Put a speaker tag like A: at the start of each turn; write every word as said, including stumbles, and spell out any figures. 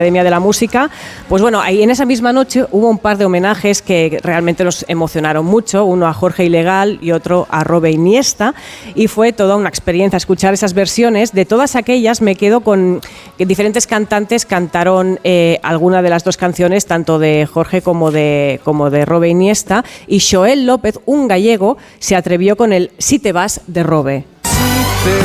A: Academia de la Música. Pues bueno, ahí en esa misma noche hubo un par de homenajes que realmente nos emocionaron mucho, uno a Jorge Ilegal y otro a Robe Iniesta, y fue toda una experiencia escuchar esas versiones. De todas aquellas me quedo con que diferentes cantantes cantaron eh, alguna de las dos canciones, tanto de Jorge como de, como de Robe Iniesta, y Xoel López, un gallego, se atrevió con el Si te vas de Robe.